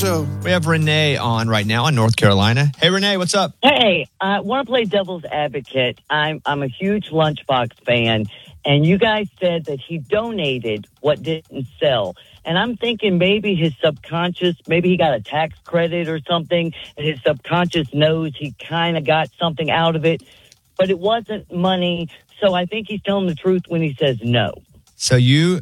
Show. We have Renee on right now in North Carolina. Hey, Renee, what's up? Hey, I want to play devil's advocate. I'm a huge Lunchbox fan, and you guys said that he donated what didn't sell. And I'm thinking maybe his subconscious, maybe he got a tax credit or something, and his subconscious knows he kind of got something out of it, but it wasn't money. So I think he's telling the truth when he says no. So you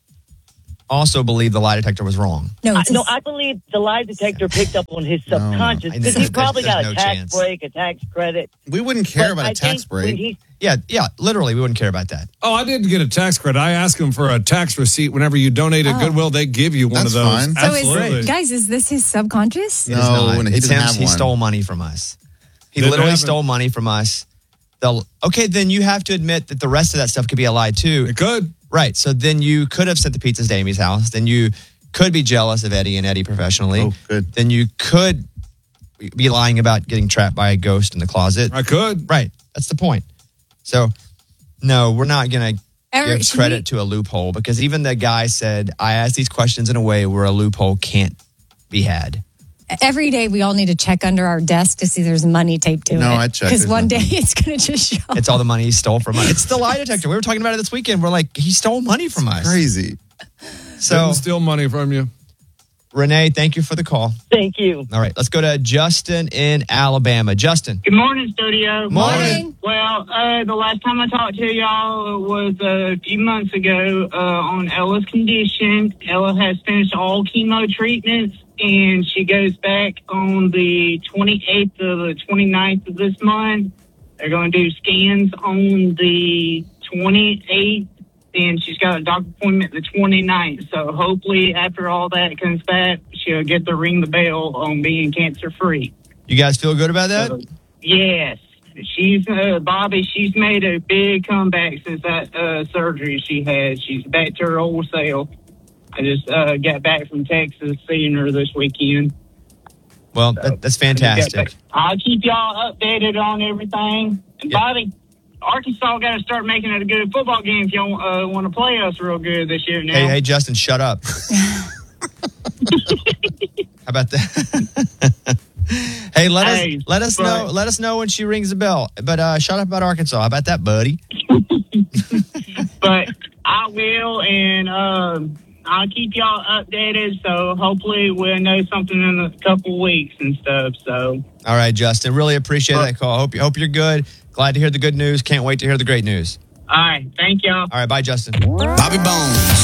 also believe the lie detector was wrong? No, I believe the lie detector picked up on his subconscious because he probably got a tax break, a tax credit. We wouldn't care about a tax break. Yeah, literally, we wouldn't care about that. Oh, I didn't get a tax credit. I asked him for a tax receipt. Whenever you donate at Goodwill, they give you one of those. Fine. Absolutely. So guys, is this his subconscious? It is not. It's him. He stole money from us. He literally stole money from us. Okay, then you have to admit that the rest of that stuff could be a lie too. It could. Right. So then you could have sent the pizzas to Amy's house. Then you could be jealous of Eddie and Eddie professionally. Oh, good. Then you could be lying about getting trapped by a ghost in the closet. I could. Right. That's the point. So, no, we're not going to give credit to a loophole because even the guy said, I asked these questions in a way where a loophole can't be had. Every day we all need to check under our desk to see there's money taped to it. No, I check. Because one day it's going to just show. It's all the money he stole from us. It's the lie detector. We were talking about it this weekend. We're like, he stole money from us. Crazy. So didn't steal money from you. Renee, thank you for the call. Thank you. All right, let's go to Justin in Alabama. Justin. Good morning, studio. Morning. Well, the last time I talked to y'all was a few months ago on Ella's condition. Ella has finished all chemo treatments, and she goes back on the 28th or the 29th of this month. They're going to do scans on the 28th, and she's got a doctor appointment the 29th. So hopefully after all that comes back, she'll get to ring the bell on being cancer-free. You guys feel good about that? Yes. She's Bobby, she's made a big comeback since that surgery she had. She's back to her old self. I just got back from Texas seeing her this weekend. Well, that's fantastic. I'll keep y'all updated on everything. And Bobby, Arkansas got to start making it a good football game if y'all want to play us real good this year now. Hey, Justin, shut up. How about that? Hey, let us know when she rings the bell. But shut up about Arkansas. How about that, buddy? But I will, and I'll keep y'all updated. So hopefully we'll know something in a couple weeks and stuff. So all right, Justin, really appreciate that call. Hope you're good. Glad to hear the good news. Can't wait to hear the great news. All right, thank y'all. All right, bye, Justin. Bobby Bones.